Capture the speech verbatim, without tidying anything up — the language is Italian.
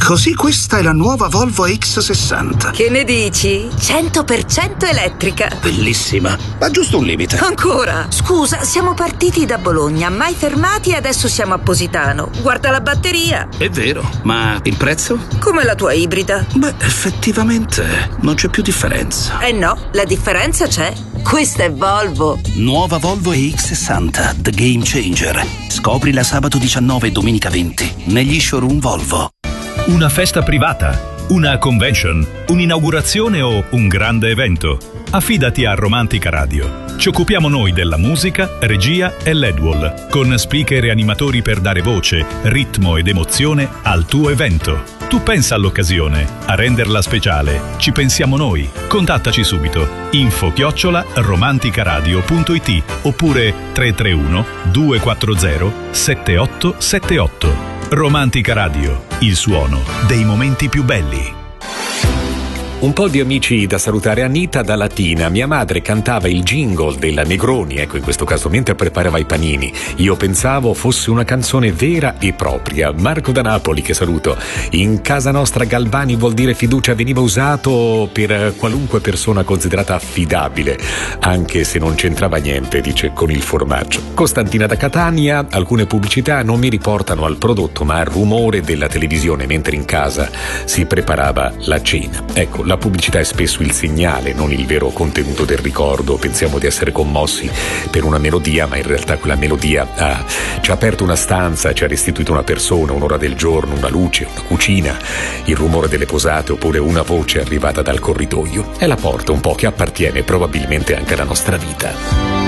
Così questa è la nuova Volvo X sessanta. Che ne dici? cento per cento elettrica. Bellissima, ma giusto un limite. Ancora? Scusa, siamo partiti da Bologna, mai fermati e adesso siamo a Positano. Guarda la batteria. È vero, ma il prezzo? Come la tua ibrida. Beh, effettivamente non c'è più differenza. Eh no, la differenza c'è. Questa è Volvo. Nuova Volvo E X sessanta, The Game Changer. Scoprila sabato diciannove e domenica venti negli showroom Volvo. Una festa privata, una convention, un'inaugurazione o un grande evento? Affidati a Romantica Radio. Ci occupiamo noi della musica, regia e L E D wall, con speaker e animatori per dare voce, ritmo ed emozione al tuo evento. Tu pensa all'occasione, a renderla speciale. Ci pensiamo noi. Contattaci subito. Info chiocciola romanticaradio punto it oppure tre tre uno due quattro zero sette otto sette otto. Romantica Radio, il suono dei momenti più belli. Un po' di amici da salutare. Anita da Latina. Mia madre cantava il jingle della Negroni, ecco, in questo caso mentre preparava i panini. Io pensavo fosse una canzone vera e propria. Marco da Napoli, che saluto. In casa nostra Galvani vuol dire fiducia, veniva usato per qualunque persona considerata affidabile, anche se non c'entrava niente, dice, con il formaggio. Costantina da Catania. Alcune pubblicità non mi riportano al prodotto ma al rumore della televisione mentre in casa si preparava la cena. Ecco, la pubblicità è spesso il segnale, non il vero contenuto del ricordo. Pensiamo di essere commossi per una melodia, ma in realtà quella melodia ha, ci ha aperto una stanza, ci ha restituito una persona, un'ora del giorno, una luce, una cucina, il rumore delle posate oppure una voce arrivata dal corridoio. È la porta un po' che appartiene probabilmente anche alla nostra vita.